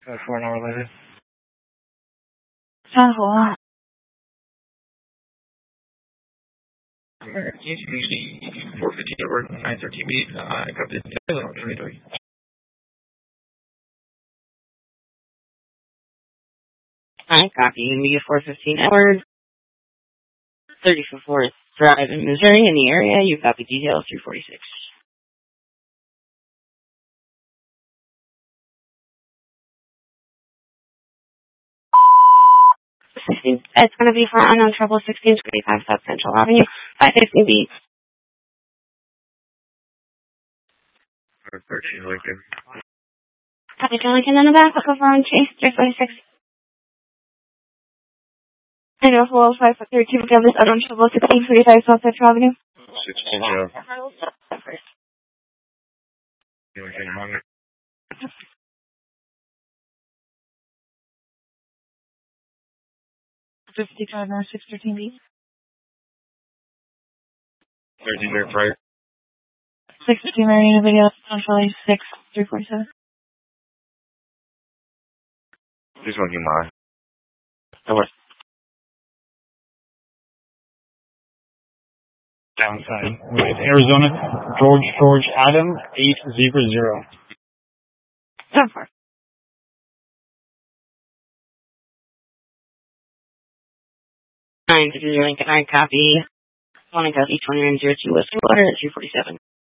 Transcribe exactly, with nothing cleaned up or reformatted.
Uh, for an hour later. Uh, hold on. Usually four fifteen over nine thirteen B. Uh, I got the twenty-three. I copy. Media four fifteen Edward. thirty-fourth Drive in Missouri in the area. You copy details three forty-six. sixteen. It's going to be for unknown trouble sixteen twenty-five South Central Avenue. five fifteen B. thirteen Lincoln. Copy to Lincoln in the back. Look over on Chase three forty-six. I know full five foot thirty-two of this unknown trouble sixteen twenty-five South Central Avenue. sixteen, yeah. Lincoln, Hunter. fifty-five North six thirteen B. thirteen there prior. six fifty Marina Video, Central six three forty-seven. This one, you mind. Over. Downside with Arizona, George, George, Adam, eight zero zero. Over. nine fifty Lincoln, I copy. one copy twenty-nine zero two West Water at three forty-seven.